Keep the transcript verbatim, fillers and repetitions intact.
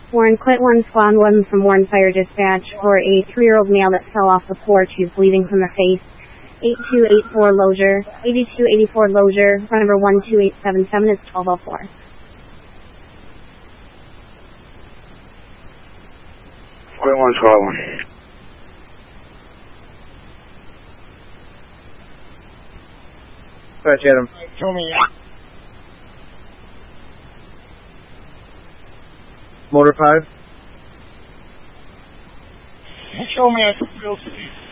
Warren, quit one, squad one from Warren Fire Dispatch for a three-year-old male that fell off the porch. He's bleeding from the face. eight two eight four Lozier, eighty-two eighty-four Lozier, run number one two eight seven seven is twelve oh four. Quit one, squad one. Dispatch, Adam. Show me. Motor five. Show me at the field.